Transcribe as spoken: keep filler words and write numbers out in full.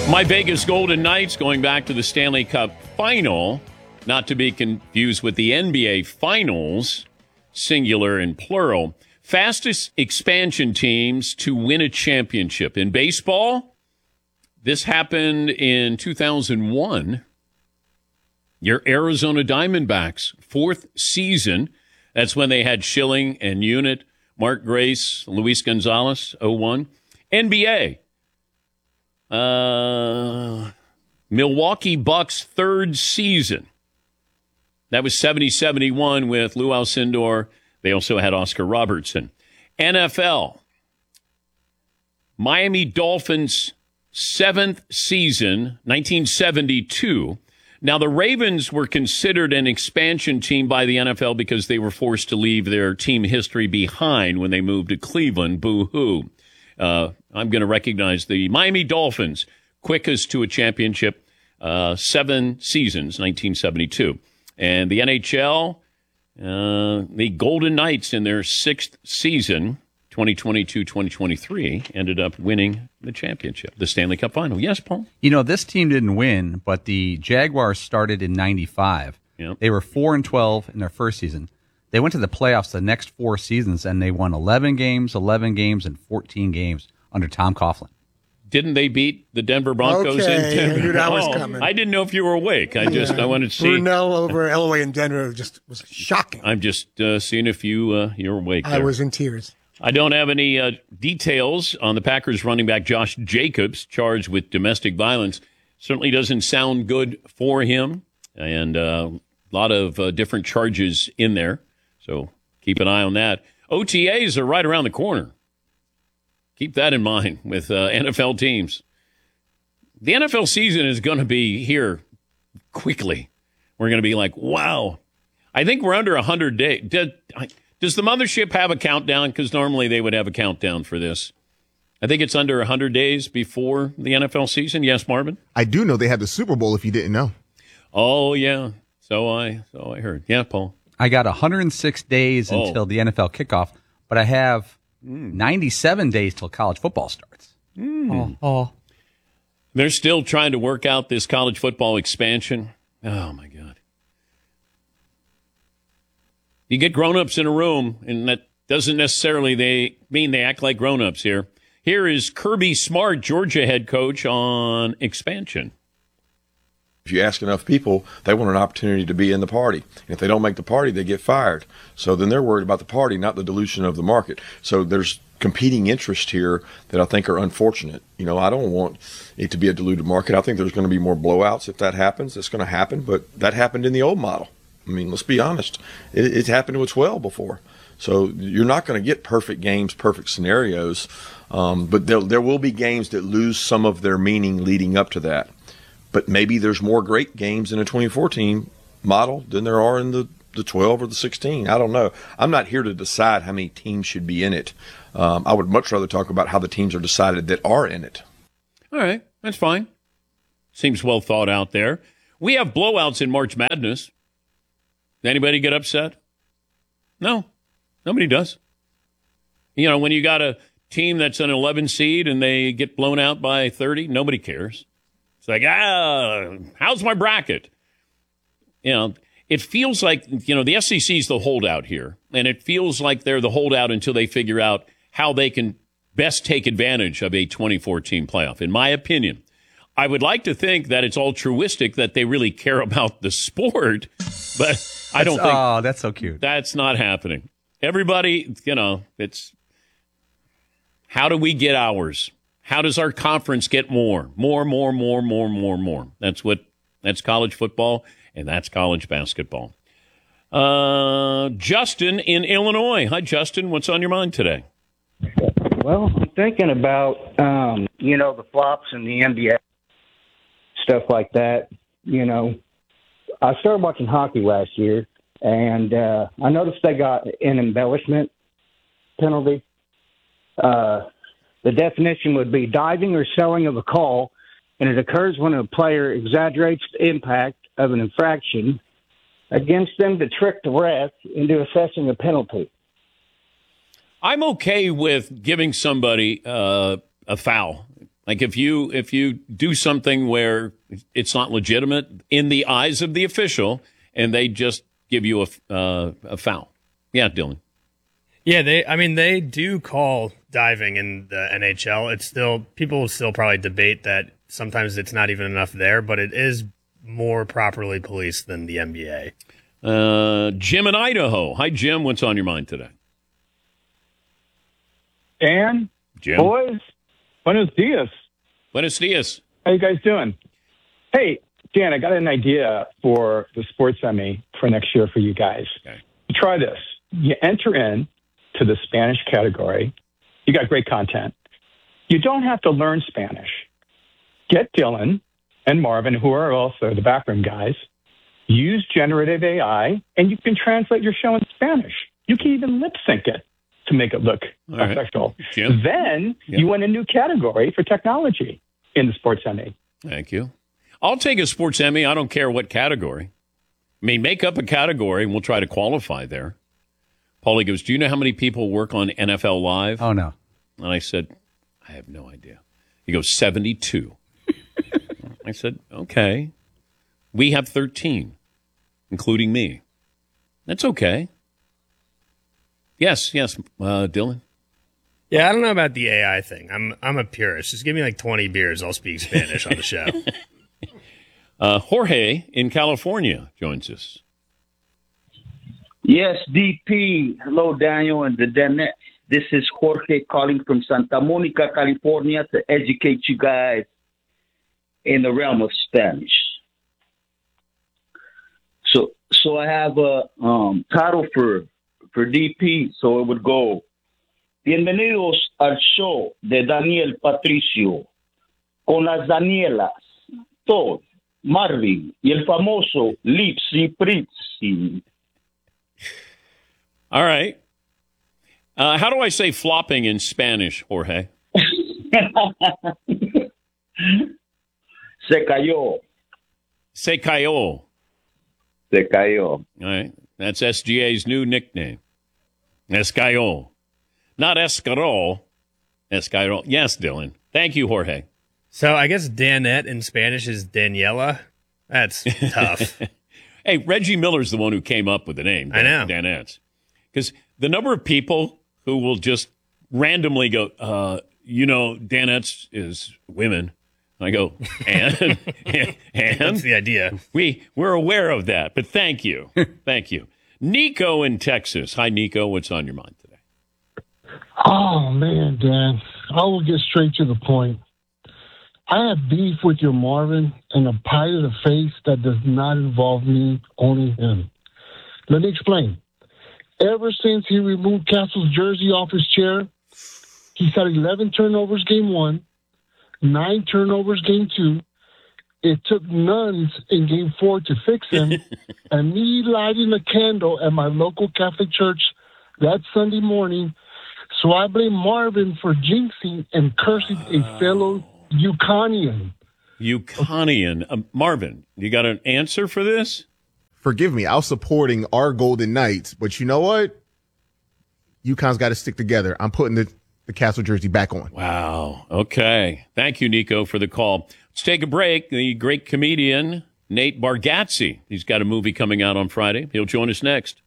My Vegas Golden Knights going back to the Stanley Cup Final, not to be confused with the N B A Finals, singular and plural. Fastest expansion teams to win a championship. In baseball, this happened in two thousand one. Your Arizona Diamondbacks, fourth season. That's when they had Schilling and Unit, Mark Grace, Luis Gonzalez, oh one. N B A. Uh, Milwaukee Bucks, third season. That was seventy seventy-one with Lou Alcindor. They also had Oscar Robertson. N F L. Miami Dolphins, seventh season, nineteen seventy-two. Now, the Ravens were considered an expansion team by the N F L because they were forced to leave their team history behind when they moved to Cleveland. Boo-hoo. Uh, I'm going to recognize the Miami Dolphins, quickest to a championship, uh, seven seasons, nineteen seventy-two. And the N H L, uh, the Golden Knights in their sixth season, twenty twenty-two twenty twenty-three, ended up winning the championship, the Stanley Cup Final. Yes, Paul? You know, this team didn't win, but the Jaguars started in ninety-five. Yep. They were four and twelve in their first season. They went to the playoffs the next four seasons, and they won eleven games, eleven games, and fourteen games under Tom Coughlin. Didn't they beat the Denver Broncos okay, in Denver? I knew that was Oh, coming. I didn't know if you were awake. I just Yeah. I wanted to see. Brunel over Elway in Denver just was shocking. I'm just uh, seeing if you uh, you're awake. I there. was in tears. I don't have any uh, details on the Packers running back Josh Jacobs charged with domestic violence. Certainly doesn't sound good for him, and uh, a lot of uh, different charges in there. So keep an eye on that. O T As are right around the corner. Keep that in mind with uh, N F L teams. The N F L season is going to be here quickly. We're going to be like, wow. I think we're under one hundred days. Does, does the mothership have a countdown? Because normally they would have a countdown for this. I think it's under one hundred days before the N F L season. Yes, Marvin? I do know they have the Super Bowl if you didn't know. Oh, yeah. So I so I heard. Yeah, Paul? I got one hundred six days Oh. until the N F L kickoff, but I have ninety-seven days till college football starts. Mm. Oh, oh. They're still trying to work out this college football expansion. Oh, my God. You get grown-ups in a room, and that doesn't necessarily they mean they act like grown-ups here. Here is Kirby Smart, Georgia head coach, on expansion. If you ask enough people, they want an opportunity to be in the party. And if they don't make the party, they get fired. So then they're worried about the party, not the dilution of the market. So there's competing interests here that I think are unfortunate. You know, I don't want it to be a diluted market. I think there's going to be more blowouts if that happens. It's going to happen, but that happened in the old model. I mean, let's be honest. It, it happened with twelve before. So you're not going to get perfect games, perfect scenarios, um, but there, there will be games that lose some of their meaning leading up to that. But maybe there's more great games in a twenty fourteen model than there are in the, the twelve or the sixteen. I don't know. I'm not here to decide how many teams should be in it. Um, I would much rather talk about how the teams are decided that are in it. All right, that's fine. Seems well thought out there. We have blowouts in March Madness. Anybody get upset? No, nobody does. You know, when you got a team that's an eleven seed and they get blown out by thirty, nobody cares. It's like, ah, how's my bracket? You know, it feels like, you know, the S E C is the holdout here, and it feels like they're the holdout until they figure out how they can best take advantage of a twenty fourteen playoff. In my opinion, I would like to think that it's altruistic, that they really care about the sport, but I don't think Oh, that's so cute. that's not happening. Everybody, you know, it's how do we get ours? How does our conference get more? More, more, more, more, more, more. That's what, that's college football, and that's college basketball. Uh, Justin in Illinois. Hi, Justin. What's on your mind today? Well, I'm thinking about, um, you know, the flops in the N B A, stuff like that. You know, I started watching hockey last year, and uh, I noticed they got an embellishment penalty. Uh, the definition would be diving or selling of a call, and it occurs when a player exaggerates the impact of an infraction against them to trick the ref into assessing a penalty. I'm okay with giving somebody uh, a foul Like if you if you do something where it's not legitimate in the eyes of the official, and they just give you a uh, a foul. Yeah, Dylan. Yeah, they. I mean, they do call diving in the N H L. It's still people will still probably debate that sometimes it's not even enough there, but it is more properly policed than the N B A. Uh, Jim in Idaho. Hi, Jim. What's on your mind today? Dan, Jim. boys, buenos dias. Buenos dias. How you guys doing? Hey, Dan, I got an idea for the sports Emmy for next year for you guys. Okay. Try this. You enter in to the Spanish category. You got great content. You don't have to learn Spanish. Get Dylan and Marvin, who are also the backroom guys. Use generative A I, and you can translate your show in Spanish. You can even lip sync it to make it look All right. professional. Jim? Then Yeah. you win a new category for technology in the sports Emmy. Thank you. I'll take a sports Emmy. I don't care what category. I mean, make up a category, and we'll try to qualify there. Paulie goes, do you know how many people work on N F L Live? Oh, no. And I said, I have no idea. He goes, seventy-two. I said, okay. We have thirteen, including me. That's okay. Yes, yes, uh, Dylan. Yeah, I don't know about the A I thing. I'm I'm a purist. Just give me like twenty beers. I'll speak Spanish on the show. Uh, Jorge in California joins us. Yes, D P. Hello, Daniel and the Danet. This is Jorge calling from Santa Monica, California, to educate you guys in the realm of Spanish. So, so I have a um, title for for D P. So it would go: Bienvenidos al show de Daniel Patricio con las Danielas, Todd, Marvin y el famoso Lipsy Pritzy. All right. Uh, how do I say flopping in Spanish, Jorge? Se cayó. Se cayó. Se cayó. All right. That's S G A's new nickname. Escayol. Not Escarol. Escarol. Yes, Dylan. Thank you, Jorge. So I guess Danette in Spanish is Daniela. That's tough. Hey, Reggie Miller's the one who came up with the name. I know. Danettes. Because the number of people who will just randomly go, uh, you know, Danettes is women. I go, and? and? That's the idea. We, we're aware of that, but thank you. Thank you. Nico in Texas. Hi, Nico. What's on your mind today? Oh, man, Dan. I will get straight to the point. I have beef with your Marvin and a pie to the face that does not involve me owning him. Let me explain. Ever since he removed Castle's jersey off his chair, he's had eleven turnovers game one, nine turnovers game two. It took nuns in game four to fix him, and me lighting a candle at my local Catholic church that Sunday morning. So I blame Marvin for jinxing and cursing a fellow Yukonian. Yukonian. Uh, Marvin, you got an answer for this? Forgive me, I was supporting our Golden Knights, but you know what? UConn's got to stick together. I'm putting the, the Castle jersey back on. Wow. Okay. Thank you, Nico, for the call. Let's take a break. The great comedian Nate Bargatze. He's got a movie coming out on Friday. He'll join us next.